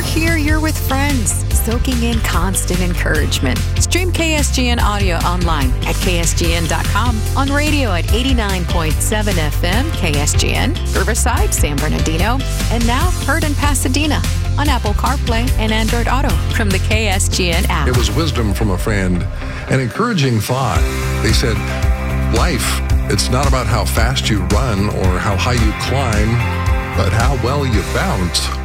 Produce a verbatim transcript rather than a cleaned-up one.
here you're with friends, soaking in constant encouragement. Stream K S G N audio online at K S G N dot com, on radio at eighty-nine point seven F M K S G N, Riverside, San Bernardino, and now heard in Pasadena on Apple CarPlay and Android Auto from the K S G N app. It was wisdom from a friend, an encouraging thought. They said, life, it's not about how fast you run or how high you climb, but how well you bounce.